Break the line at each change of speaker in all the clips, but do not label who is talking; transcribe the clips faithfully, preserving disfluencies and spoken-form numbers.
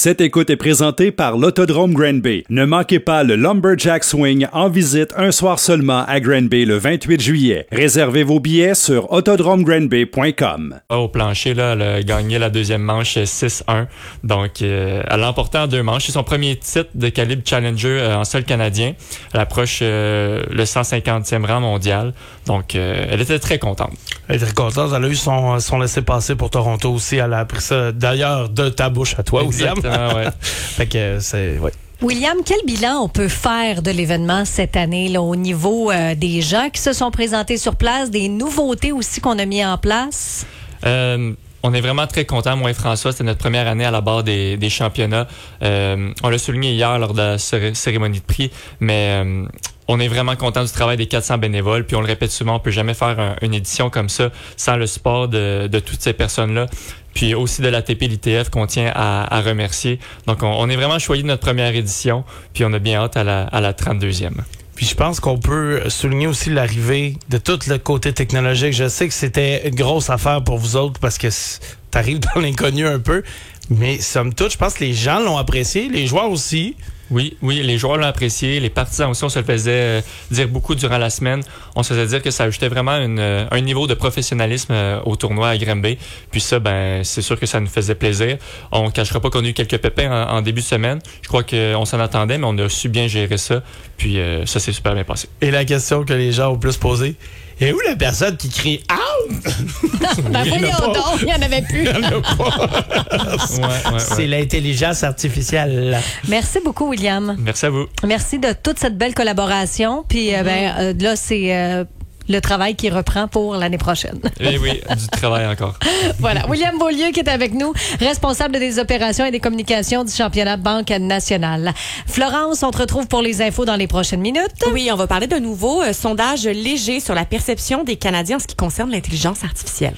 Cette écoute est présentée par l'Autodrome Granby. Ne manquez pas le Lumberjack Swing en visite un soir seulement à Granby le vingt-huit juillet. Réservez vos billets sur autodrome granby point com.
Au plancher, là, elle a gagné la deuxième manche six un. Donc, euh, elle a emporté en deux manches. C'est son premier titre de calibre Challenger euh, en sol canadien. Elle approche euh, le cent cinquantième rang mondial. Donc, euh, elle était très contente.
Elle est très contente. Elle a eu son, son laissez-passer pour Toronto aussi. Elle a appris ça, d'ailleurs, de ta bouche à toi, William.
Exactement, ouais.
Fait que c'est... Ouais.
William, quel bilan on peut faire de l'événement cette année là, au niveau euh, des gens qui se sont présentés sur place, des nouveautés aussi qu'on a mis en place?
Euh, on est vraiment très contents, moi et François. C'était notre première année à la barre des, des championnats. Euh, on l'a souligné hier lors de la céré- cérémonie de prix, mais euh, on est vraiment content du travail des quatre cents bénévoles. Puis on le répète souvent, on peut jamais faire un, une édition comme ça sans le support de, de toutes ces personnes-là. Puis aussi de l'A T P L I T F qu'on tient à, à remercier. Donc, on, on est vraiment choyé de notre première édition, puis on a bien hâte à la, à la trente-deuxième.
Puis je pense qu'on peut souligner aussi l'arrivée de tout le côté technologique. Je sais que c'était une grosse affaire pour vous autres parce que t'arrives dans l'inconnu un peu, mais somme toute, je pense que les gens l'ont apprécié, les joueurs aussi.
Oui, oui, les joueurs l'ont apprécié, les partisans aussi, on se le faisait euh, dire beaucoup durant la semaine. On se faisait dire que ça ajoutait vraiment une, euh, un niveau de professionnalisme euh, au tournoi à Granby. Puis ça, ben, c'est sûr que ça nous faisait plaisir. On ne cachera pas qu'on a eu quelques pépins en, en début de semaine. Je crois qu'on s'en attendait, mais on a su bien gérer ça. Puis euh, ça s'est super bien passé.
Et la question que les gens ont plus posée, et où la personne qui crie « Out! »
Ben voyons donc, il n'y en avait plus.
Il y en a pas.
Ouais, ouais, ouais.
C'est l'intelligence artificielle.
Merci beaucoup, William.
Merci à vous.
Merci de toute cette belle collaboration. Puis euh, ben, euh, là, c'est euh, le travail qui reprend pour l'année prochaine.
Eh oui, du travail encore.
Voilà. William Beaulieu qui est avec nous, responsable des opérations et des communications du championnat Banque nationale. Florence, on te retrouve pour les infos dans les prochaines minutes.
Oui, on va parler d'un nouveau euh, sondage léger sur la perception des Canadiens en ce qui concerne l'intelligence artificielle.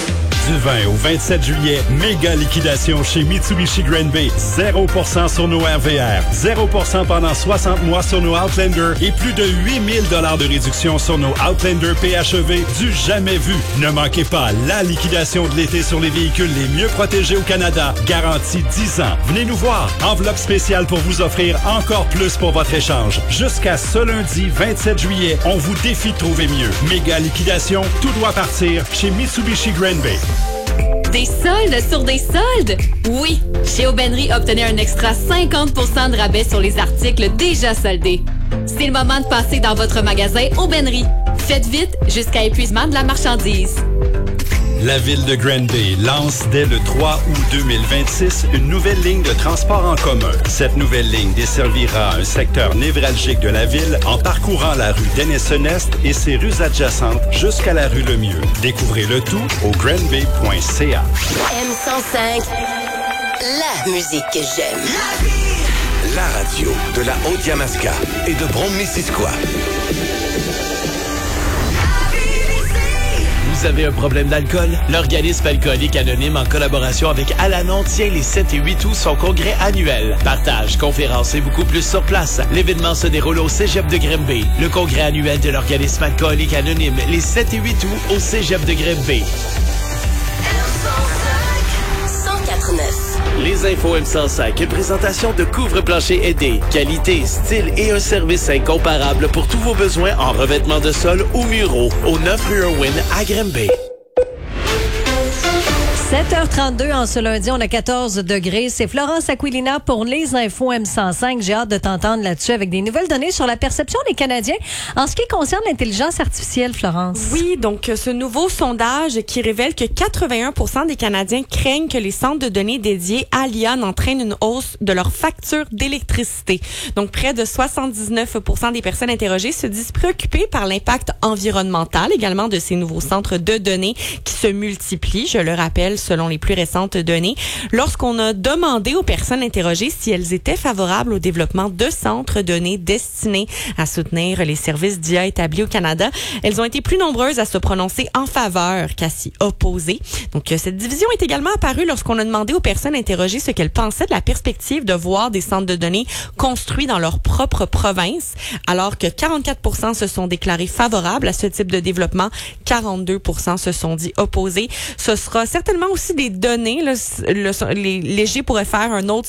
Du vingt au vingt-sept juillet, méga liquidation chez Mitsubishi Granby. zéro pour cent sur nos R V R, zéro pour cent pendant soixante mois sur nos Outlander et plus de huit mille dollars de réduction sur nos Outlander P H E V du jamais vu. Ne manquez pas la liquidation de l'été sur les véhicules les mieux protégés au Canada. Garantie dix ans. Venez nous voir. Enveloppe spéciale pour vous offrir encore plus pour votre échange. Jusqu'à ce lundi vingt-sept juillet, on vous défie de trouver mieux. Méga liquidation, tout doit partir chez Mitsubishi Granby.
Des soldes sur des soldes? Oui! Chez Aubainerie, obtenez un extra cinquante pour cent de rabais sur les articles déjà soldés. C'est le moment de passer dans votre magasin Aubainerie. Faites vite jusqu'à épuisement de la marchandise.
La ville de Granby lance dès le trois août deux mille vingt-six une nouvelle ligne de transport en commun. Cette nouvelle ligne desservira un secteur névralgique de la ville en parcourant la rue Denison-Est et ses rues adjacentes jusqu'à la rue Lemieux. Découvrez le tout au granby point c a.
M cent cinq, la musique que j'aime.
La radio de la Haute-Yamaska et de Brome-Missisquoi.
Vous avez un problème d'alcool? L'Organisme alcoolique anonyme, en collaboration avec Alanon, tient les sept et huit août son congrès annuel. Partage, conférences et beaucoup plus sur place. L'événement se déroule au Cégep de Granby. Le congrès annuel de l'Organisme alcoolique anonyme, les sept et huit août au Cégep de Granby.
cent quatre neuf.
Les infos M cent cinq, une présentation de couvre-plancher aidé. Qualité, style et un service incomparable pour tous vos besoins en revêtement de sol ou muraux. Au neuf rue Irwin à Granby.
sept heures trente-deux en ce lundi, on a quatorze degrés. C'est Florence Aquilina pour les infos M cent cinq. J'ai hâte de t'entendre là-dessus avec des nouvelles données sur la perception des Canadiens en ce qui concerne l'intelligence artificielle, Florence.
Oui, donc ce nouveau sondage qui révèle que quatre-vingt-un pour cent des Canadiens craignent que les centres de données dédiés à l'I A n'entraînent une hausse de leur facture d'électricité. Donc près de soixante-dix-neuf pour cent des personnes interrogées se disent préoccupées par l'impact environnemental également de ces nouveaux centres de données qui se multiplient, je le rappelle, selon les plus récentes données. Lorsqu'on a demandé aux personnes interrogées si elles étaient favorables au développement de centres de données destinés à soutenir les services d'I A établis au Canada, elles ont été plus nombreuses à se prononcer en faveur qu'à s'y opposer. Donc, cette division est également apparue lorsqu'on a demandé aux personnes interrogées ce qu'elles pensaient de la perspective de voir des centres de données construits dans leur propre province, alors que quarante-quatre pour cent se sont déclarés favorables à ce type de développement, quarante-deux pour cent se sont dit opposés. Ce sera certainement aussi des données. Là, le, les Léger pourrait faire un autre